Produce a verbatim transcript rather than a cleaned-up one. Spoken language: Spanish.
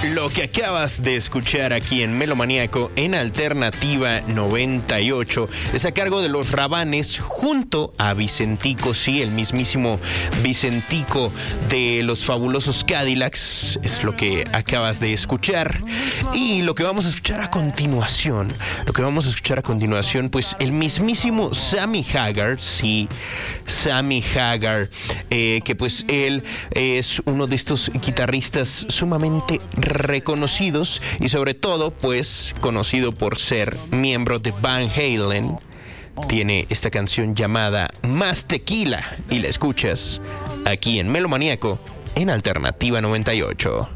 Lo que acabas de escuchar aquí en Melomaníaco en Alternativa noventa y ocho es a cargo de Los Rabanes junto a Vicentico, sí, el mismísimo Vicentico de Los Fabulosos Cadillacs, es lo que acabas de escuchar. Y lo que vamos a escuchar a continuación, lo que vamos a escuchar a continuación, pues el mismísimo Sammy Hagar, sí, Sammy Hagar, eh, que pues él es uno de estos guitarristas sumamente reconocidos y sobre todo pues conocido por ser miembro de Van Halen. Tiene esta canción llamada Más Tequila y la escuchas aquí en Melomaníaco en Alternativa noventa y ocho.